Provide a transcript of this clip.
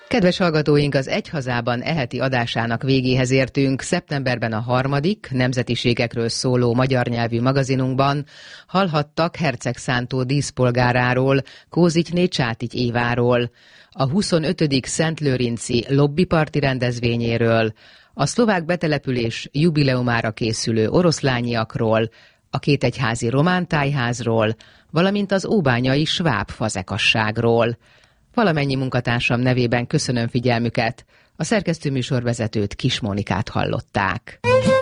Kedves hallgatóink, az Egy Hazában eheti adásának végéhez értünk. Szeptemberben a 3. nemzetiségekről szóló magyar nyelvű magazinunkban hallhattak Hercegszántó díszpolgáráról, Kózitné Csátigy Éváról, a 25. Szentlőrinci lobbiparti rendezvényéről, a szlovák betelepülés jubileumára készülő oroszlányiakról, a kétegyházi román tájházról, valamint az óbányai sváb fazekasságról. Valamennyi munkatársam nevében köszönöm figyelmüket, a szerkesztőműsorvezetőt, Kis Mónikát hallották.